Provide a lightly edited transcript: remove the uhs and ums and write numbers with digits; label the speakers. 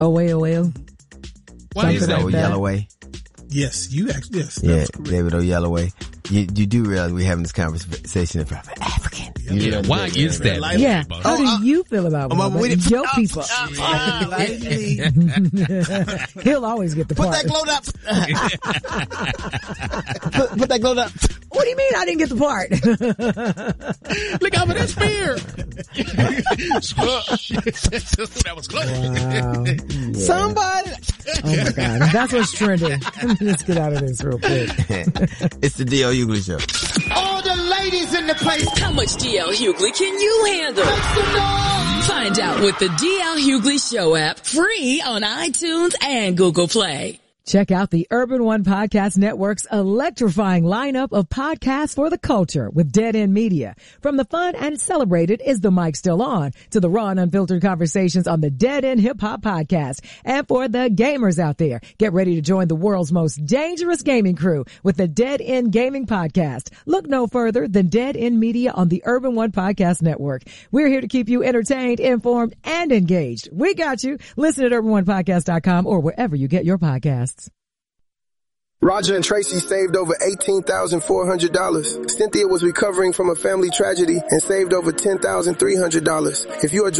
Speaker 1: O-A-O-L.
Speaker 2: Why is that?
Speaker 3: Yelloway.
Speaker 4: Yes, you actually, yes.
Speaker 3: Yeah, David Oyelowo. You do realize we're having this conversation about African.
Speaker 2: Yeah, why is that?
Speaker 1: Yeah. How do you feel about your people? He'll always get the part.
Speaker 3: Put that glow up. Put that glow up.
Speaker 1: What do you mean I didn't get the part?
Speaker 2: Look out for that spear. That was close.
Speaker 1: Wow. Yeah.
Speaker 3: Somebody.
Speaker 1: Oh my God. That's what's trending. Let's get out of this real quick.
Speaker 3: It's the D.L. Hughley Show.
Speaker 5: All the ladies in the place.
Speaker 6: How much DL Hughley can you handle? Find out with the DL Hughley Show app, free on iTunes and Google Play.
Speaker 1: Check out the Urban One Podcast Network's electrifying lineup of podcasts for the culture with Dead End Media. From the fun and celebrated Is the Mic Still On to the raw and unfiltered conversations on the Dead End Hip Hop Podcast. And for the gamers out there, get ready to join the world's most dangerous gaming crew with the Dead End Gaming Podcast. Look no further than Dead End Media on the Urban One Podcast Network. We're here to keep you entertained, informed, and engaged. We got you. Listen at urbanonepodcast.com or wherever you get your podcasts.
Speaker 7: Roger and Tracy saved over $18,400. Cynthia was recovering from a family tragedy and saved over $10,300. If you are